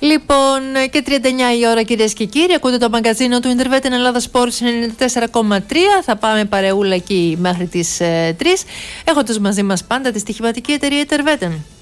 Λοιπόν, και 39 η ώρα, κυρίες και κύριοι. Ακούτε το μαγκαζίνο του Ιντερβέτεν Ελλάδα Sports 94,3. Θα πάμε παρεούλα εκεί μέχρι τις 3. Έχοντας μαζί μας πάντα τη στοιχηματική εταιρεία Ιντερβέτεν.